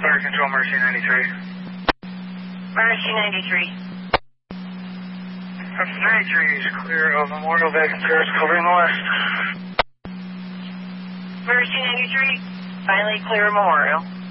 Fire Control, Mercy 93. Mercy 93. Mercy 93 is clear of Memorial Vacant Terrace, covering the west. Mercy 93, finally clear Memorial.